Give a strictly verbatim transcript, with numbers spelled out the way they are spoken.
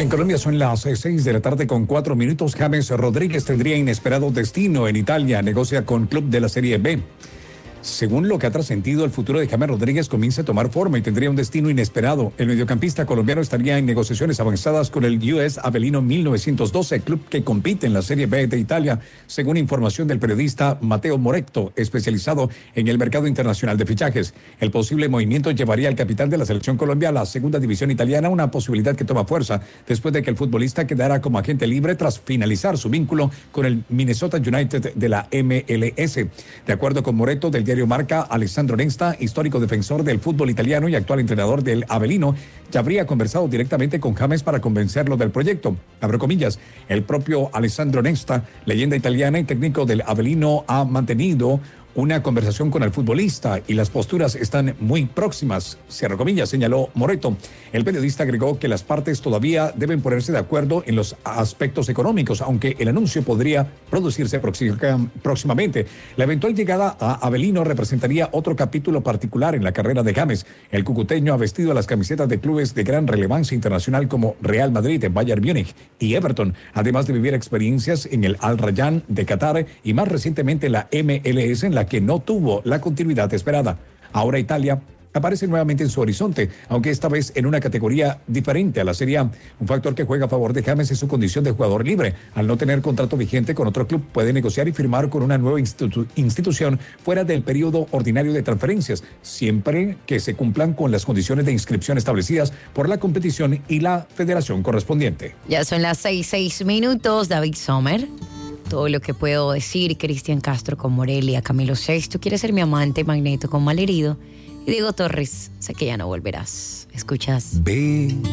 En Colombia son las seis de la tarde con cuatro minutos. James Rodríguez tendría inesperado destino en Italia. Negocia con club de la Serie B. Según lo que ha trascendido, el futuro de James Rodríguez comienza a tomar forma y tendría un destino inesperado. El mediocampista colombiano estaría en negociaciones avanzadas con el U S Avellino mil novecientos doce, club que compite en la Serie B de Italia, según información del periodista Matteo Moretto, especializado en el mercado internacional de fichajes. El posible movimiento llevaría al capitán de la selección Colombia a la segunda división italiana, una posibilidad que toma fuerza después de que el futbolista quedara como agente libre tras finalizar su vínculo con el Minnesota United de la M L S. De acuerdo con Moretto, del diario Marca, Alessandro Nesta, histórico defensor del fútbol italiano y actual entrenador del Avellino, ya habría conversado directamente con James para convencerlo del proyecto. Abro comillas, el propio Alessandro Nesta, leyenda italiana y técnico del Avellino, ha mantenido una conversación con el futbolista y las posturas están muy próximas, cierro comillas, señaló Moretto. El periodista agregó que las partes todavía deben ponerse de acuerdo en los aspectos económicos, aunque el anuncio podría producirse próximamente. La eventual llegada a Avellino representaría otro capítulo particular en la carrera de James. El cucuteño ha vestido las camisetas de clubes de gran relevancia internacional como Real Madrid, Bayern Múnich y Everton, además de vivir experiencias en el Al Rayyan de Qatar y más recientemente la M L S, en la que no tuvo la continuidad esperada. Ahora Italia aparece nuevamente en su horizonte, aunque esta vez en una categoría diferente a la Serie A. Un factor que juega a favor de James es su condición de jugador libre. Al no tener contrato vigente con otro club, puede negociar y firmar con una nueva institu- institución fuera del periodo ordinario de transferencias, siempre que se cumplan con las condiciones de inscripción establecidas por la competición y la federación correspondiente. Ya son las seis, seis minutos. David Sommer. Todo lo que puedo decir, Cristian Castro con Morelia, Camilo Sexto, quieres ser mi amante, Magneto con Malherido, y Diego Torres, sé que ya no volverás. Escuchas. Ve.